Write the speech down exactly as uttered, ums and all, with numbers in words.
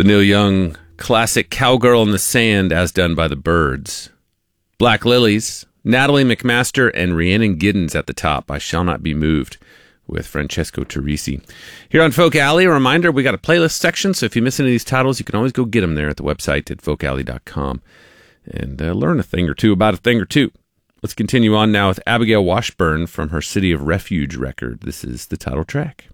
The Neil Young classic Cowgirl in the Sand, as done by the Byrds. Black Lilies, Natalie McMaster and Rhiannon Giddens at the top. I Shall Not Be Moved with Francesco Turrisi. Here on Folk Alley, a reminder, we got a playlist section, so if you miss any of these titles, you can always go get them there at the website at folk alley dot com and uh, learn a thing or two about a thing or two. Let's continue on now with Abigail Washburn from her City of Refuge record. This is the title track.